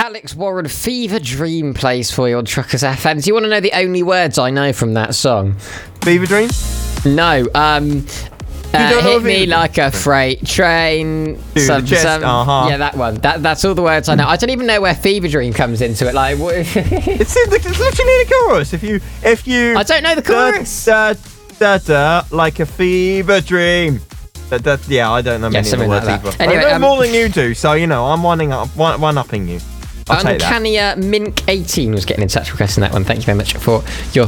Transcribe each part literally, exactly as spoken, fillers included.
Alex Warren, Fever Dream plays for you on Truckers F M. Do you want to know the only words I know from that song? Fever Dream? No. Um, uh, hit me like a freight train. Dude, some, chest, some, uh-huh. Yeah, that one. That, that's all the words I know. I don't even know where Fever Dream comes into it. Like, what? It's, it's literally the chorus. If you, if you, I don't know the chorus. Da, da, da, da, like a fever dream. That, that, yeah, I don't know many Yeah, of the words like that. either. Anyway, I know um, more than you do, so you know I'm one up, one, one upping you. I'll take that. Uncanny Mink eighteen was getting in touch requesting that one. Thank you very much for your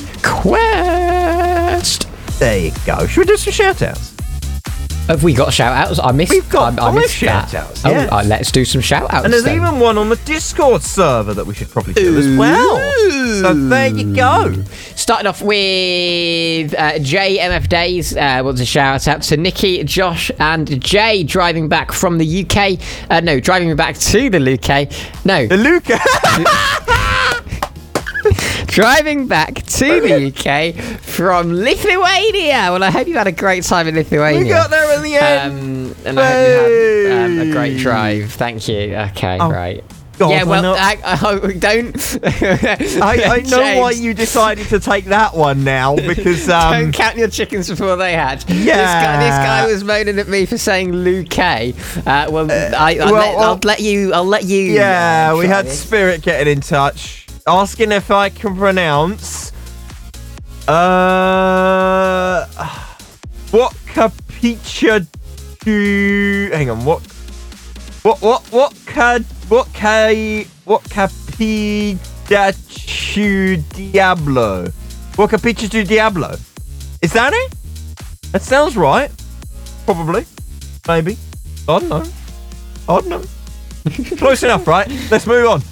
request. There you go. Should we do some shout outs? Have we got shout outs? I missed We've got I, I missed shout that. outs. Oh, Yes. uh, let's do some shout outs. And there's then. even one on the Discord server that we should probably do as well. So there you go. Starting off with uh, J M F Days. Uh, wants a shout out to Nikki, Josh, and Jay driving back from the U K. Uh, no, driving back to the U K. No. The Luca. Driving back to the U K from Lithuania. Well, I hope you had a great time in Lithuania. We got there in the end. Um, and I hope you had um, a great drive. Thank you. Okay, Oh, right. God, yeah, why well, not? I, I, don't. I, I know James, why you decided to take that one now because um, don't count your chickens before they hatch. Yeah. This guy, this guy was moaning at me for saying Luke. Uh, well, I, I'll, well, let, well, I'll let you. I'll let you. yeah, uh, we try had this. Spirit getting in touch, asking if I can pronounce uh what capicha to hang on what what what what cad what ca what capicha diablo what capicha to diablo is that it? That sounds right. Probably, maybe. I don't know. I don't know. Close enough, right? Let's move on.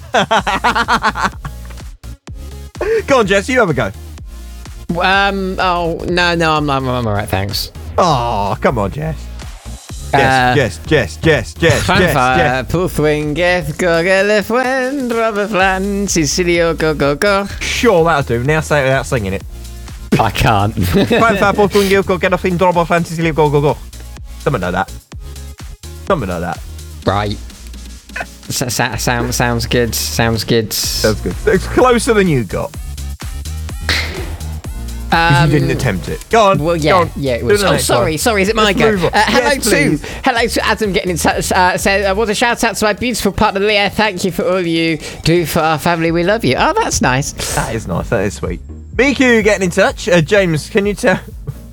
Go on, Jess, you have a go. Um. Oh no, no, I'm, I'm, I'm all right. Thanks. Oh, come on, Jess. Uh, Jess, Jess, Jess, Jess, Jess, Jess, Jess. Puthwingeth gogelefwen Robberflan Sicilio go go go. Sure, that'll do. Now say it without singing it. I can't. Fanfare, Portugal, go get off in Drobber, Fantasy League, go, go, go. Something like that. Something like that. Right. S- s- sound, sounds good. Sounds good. Sounds good. It's closer than you got. Um, you didn't attempt it. Go on. Well, yeah, go on. yeah, it Do was. the Oh, next sorry, one. sorry. Is it my Let's go? move on. Uh, hello Yes, to please. hello to Adam getting in touch. Uh, said, uh, "Was a shout out to my beautiful partner Leah. Thank you for all you do for our family. We love you." Oh, that's nice. That is nice. That is sweet. B Q getting in touch. Uh, James, can you tell?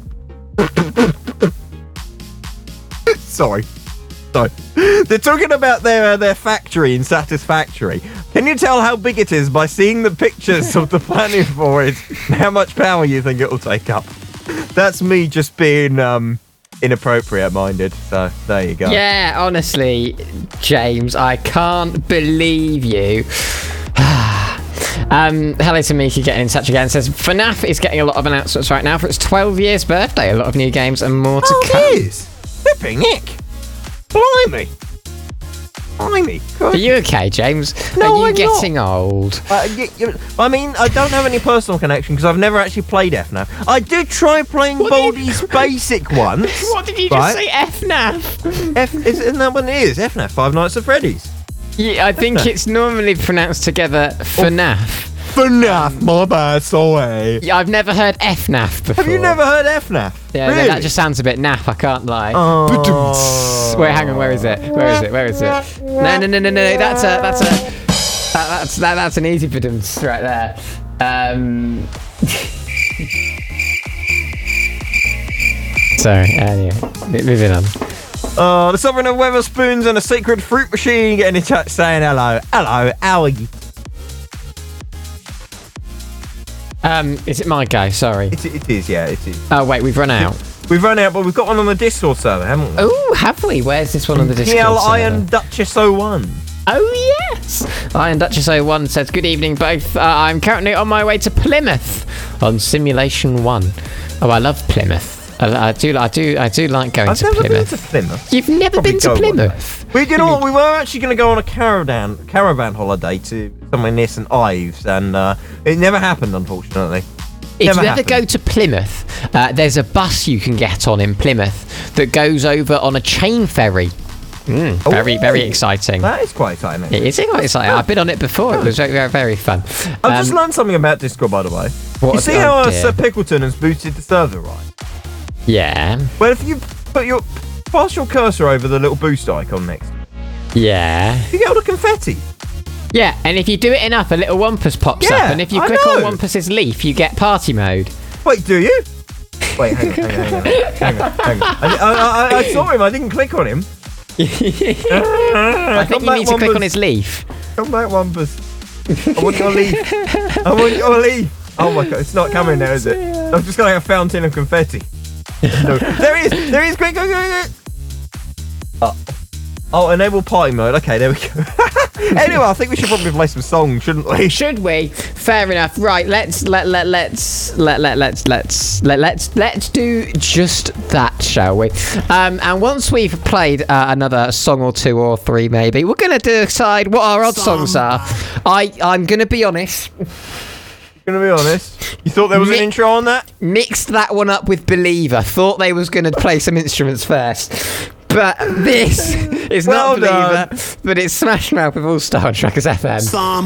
Sorry. Sorry. They're talking about their uh, their factory in Satisfactory. Can you tell how big it is by seeing the pictures of the planning for it and how much power you think it will take up? That's me just being um, inappropriate minded. So there you go. Yeah, honestly, James, I can't believe you. um, hello to Miki getting in touch again. Says FNAF is getting a lot of announcements right now for its twelve years birthday. A lot of new games and more to Oh, come. it is. Flipping Nick. Blimey. Blimey. Are you okay, James? No, Are you I'm not. getting old? Uh, y- y- I mean, I don't have any personal connection because I've never actually played F NAF. I did try playing What did you- Baldi's Basic once. What did you right? just say, FNAF? F- is, isn't that what it is? F NAF, Five Nights at Freddy's. Yeah, I think it's normally pronounced together FNAF. FNAF, my bad, sorry. Yeah, I've never heard FNAF before. Have you never heard F NAF? Yeah, no, really? that just sounds a bit naff, I can't lie. Oh. Wait, hang on, where is it? Where is it? Where is it? No, no, no, no, no, no, that's a, that's a, that, that's, that, that's an easy badums right there. Um... Sorry, anyway, moving on. Oh, the Sovereign of Weatherspoons and a Sacred Fruit Machine getting in touch saying hello. Hello, how are you? Um, is it my guy? Sorry. It, it is, yeah, it is. Oh, wait, we've run out. We've run out, but we've got one on the Discord server, haven't we? Oh, have we? Where's this one on the Discord P L server? Iron Duchess oh one. Oh, yes! Iron Duchess oh one says, good evening, both. Uh, I'm currently on my way to Plymouth on Simulation one. Oh, I love Plymouth. I, I do, I do, I do like going I've to never Plymouth. been to Plymouth. You've never Probably been to go one day. Plymouth? We did all. We were actually going to go on a caravan caravan holiday to somewhere near St Ives, and uh, it never happened, unfortunately. If Never you ever happened. go to Plymouth, uh, there's a bus you can get on in Plymouth that goes over on a chain ferry. Mm, very, Ooh. very exciting. That is quite exciting. It is quite exciting. I've been on it before. It was very, very, very fun. I've just Um, learned something about Discord, by the way. What- you see oh, how uh, dear. Sir Pickleton has boosted the server, right? Yeah. Well, if you put your pass your cursor over the little boost icon next, Yeah. you get all the confetti. Yeah, and if you do it enough, a little Wampus pops Yeah, up, and if you I click on know. Wampus's leaf, you get party mode. Wait, do you? Wait, hang on, hang on, hang on, hang on, hang on. I, I, I, I saw him. I didn't click on him. I think you need to click on his leaf. Come back, Wampus. I want your leaf. I want your leaf. Oh my god, it's not coming now, is it? I'm just got like a fountain of confetti. No. There he is. There he is. Quick, quick, quick, quick. Oh. Oh, enable party mode. Okay, there we go. Anyway, I think we should probably play some songs, shouldn't we? Should we? Fair enough. Right, let's let let let's let let let's let's let let's let's do just that, shall we? Um, and once we've played uh, another song or two or three, maybe we're gonna decide what our odd songs are. I I'm gonna be honest. Gonna be honest. You thought there was an Mi- intro on that? Mixed that one up with Believer. Thought they was gonna play some instruments first. But this is Well not Believer, done. but it's Smash Mouth with All Star Trackers F M. Some